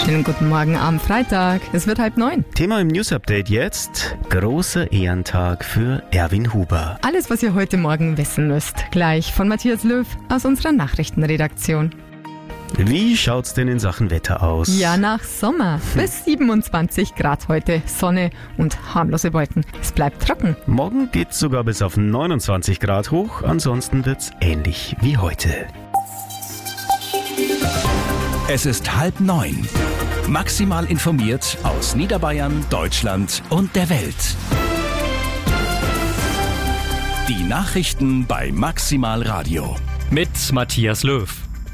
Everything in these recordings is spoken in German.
Schönen guten Morgen am Freitag. Es wird 8:30. Thema im News Update jetzt: großer Ehrentag für Erwin Huber. Alles, was ihr heute Morgen wissen müsst, gleich von Matthias Löw aus unserer Nachrichtenredaktion. Wie schaut's denn in Sachen Wetter aus? Ja, nach Sommer. Bis 27 Grad heute, Sonne und harmlose Wolken. Es bleibt trocken. Morgen geht's sogar bis auf 29 Grad hoch, ansonsten wird's ähnlich wie heute. Es ist 8:30. Maximal informiert aus Niederbayern, Deutschland und der Welt. Die Nachrichten bei Maximal Radio. Mit Matthias Löw.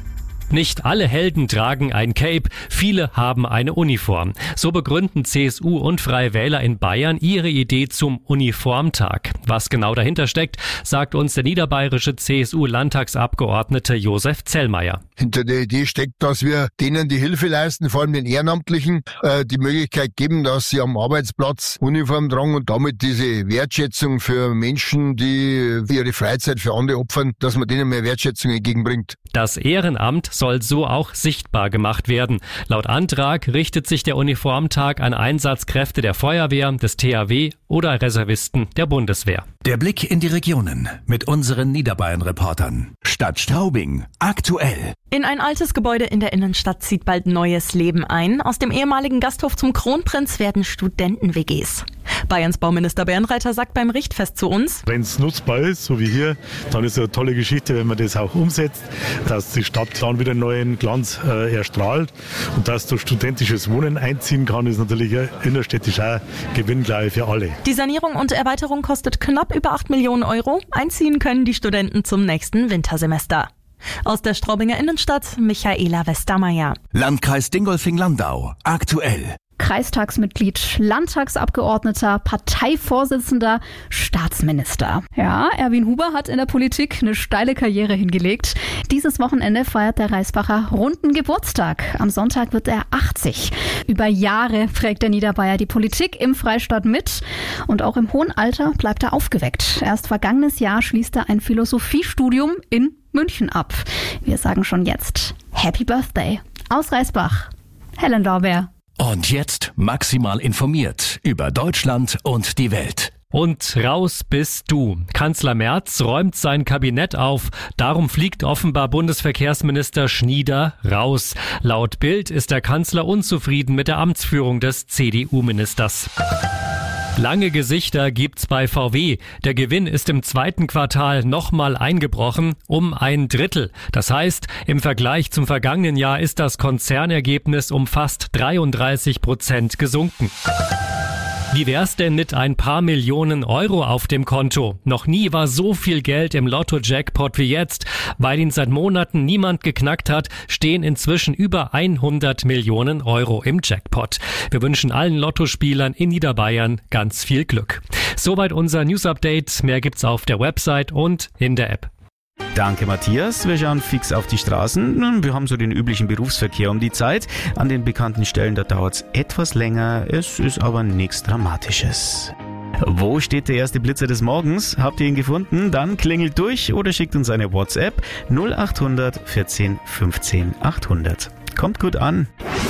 Nicht alle Helden tragen ein Cape, viele haben eine Uniform. So begründen CSU und Freie Wähler in Bayern ihre Idee zum Uniformtag. Was genau dahinter steckt, sagt uns der niederbayerische CSU-Landtagsabgeordnete Josef Zellmeier. Hinter der Idee steckt, dass wir denen die Hilfe leisten, vor allem den Ehrenamtlichen, die Möglichkeit geben, dass sie am Arbeitsplatz Uniform tragen und damit diese Wertschätzung für Menschen, die ihre Freizeit für andere opfern, dass man denen mehr Wertschätzung entgegenbringt. Das Ehrenamt soll so auch sichtbar gemacht werden. Laut Antrag richtet sich der Uniformtag an Einsatzkräfte der Feuerwehr, des THW oder Reservisten der Bundeswehr. Der Blick in die Regionen mit unseren Niederbayern-Reportern. Stadt Straubing, aktuell. In ein altes Gebäude in der Innenstadt zieht bald neues Leben ein. Aus dem ehemaligen Gasthof zum Kronprinz werden Studenten-WGs. Bayerns Bauminister Bernreiter sagt beim Richtfest zu uns: Wenn es nutzbar ist, so wie hier, dann ist es eine tolle Geschichte, wenn man das auch umsetzt, dass die Stadt dann wieder einen neuen Glanz erstrahlt und dass durch studentisches Wohnen einziehen kann, ist natürlich innerstädtisch auch Gewinn, glaube ich, für alle. Die Sanierung und Erweiterung kostet knapp über 8 Millionen Euro. Einziehen können die Studenten zum nächsten Wintersemester. Aus der Straubinger Innenstadt, Michaela Westermeier. Landkreis Dingolfing-Landau, aktuell. Kreistagsmitglied, Landtagsabgeordneter, Parteivorsitzender, Staatsminister. Ja, Erwin Huber hat in der Politik eine steile Karriere hingelegt. Dieses Wochenende feiert der Reisbacher runden Geburtstag. Am Sonntag wird er 80. Über Jahre prägt der Niederbayer die Politik im Freistaat mit. Und auch im hohen Alter bleibt er aufgeweckt. Erst vergangenes Jahr schließt er ein Philosophiestudium in München ab. Wir sagen schon jetzt Happy Birthday. Aus Reisbach, Helen Lorbeer. Und jetzt maximal informiert über Deutschland und die Welt. Und raus bist du. Kanzler Merz räumt sein Kabinett auf. Darum fliegt offenbar Bundesverkehrsminister Schnieder raus. Laut Bild ist der Kanzler unzufrieden mit der Amtsführung des CDU-Ministers. Lange Gesichter gibt's bei VW. Der Gewinn ist im zweiten Quartal nochmal eingebrochen, um 1/3. Das heißt, im Vergleich zum vergangenen Jahr ist das Konzernergebnis um fast 33% gesunken. Wie wär's denn mit ein paar Millionen Euro auf dem Konto? Noch nie war so viel Geld im Lotto-Jackpot wie jetzt. Weil ihn seit Monaten niemand geknackt hat, stehen inzwischen über 100 Millionen Euro im Jackpot. Wir wünschen allen Lottospielern in Niederbayern ganz viel Glück. Soweit unser News-Update. Mehr gibt's auf der Website und in der App. Danke, Matthias. Wir schauen fix auf die Straßen. Wir haben so den üblichen Berufsverkehr um die Zeit. An den bekannten Stellen, da dauert's etwas länger. Es ist aber nichts Dramatisches. Wo steht der erste Blitzer des Morgens? Habt ihr ihn gefunden? Dann klingelt durch oder schickt uns eine WhatsApp 0800 14 15 800. Kommt gut an.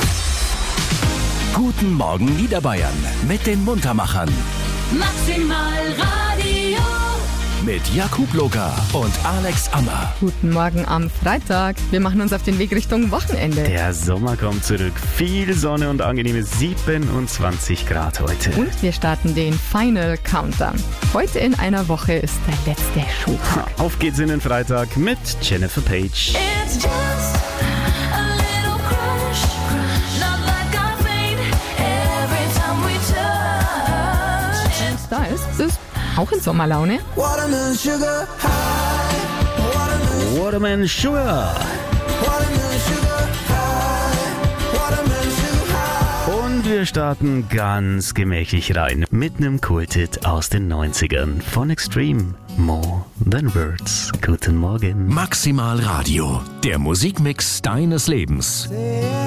Guten Morgen Niederbayern mit den Muntermachern. Maximal Radio. Mit Jakub Loka und Alex Ammer. Guten Morgen am Freitag. Wir machen uns auf den Weg Richtung Wochenende. Der Sommer kommt zurück. Viel Sonne und angenehme 27 Grad heute. Und wir starten den Final Countdown. Heute in einer Woche ist der letzte Schultag. Auf geht's in den Freitag mit Jennifer Page. It's just a little crush, not like I faint every time we touch. Und da ist auch in Sommerlaune. Watermelon sugar high. Watermelon Sugar. Und wir starten ganz gemächlich rein mit einem Kulthit aus den 90ern von Extreme. More Than Words. Guten Morgen. Maximal Radio. Der Musikmix deines Lebens.